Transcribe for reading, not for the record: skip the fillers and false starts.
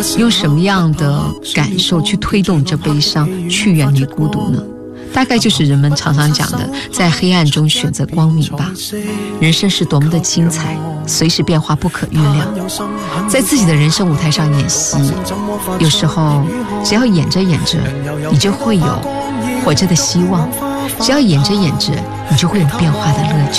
用什么样的感受去推动这悲伤，去远离孤独呢？大概就是人们常常讲的，在黑暗中选择光明吧。人生是多么的精彩，随时变化不可预料。在自己的人生舞台上演戏，有时候只要演着演着，你就会有活着的希望；只要演着演着，你就会有变化的乐趣。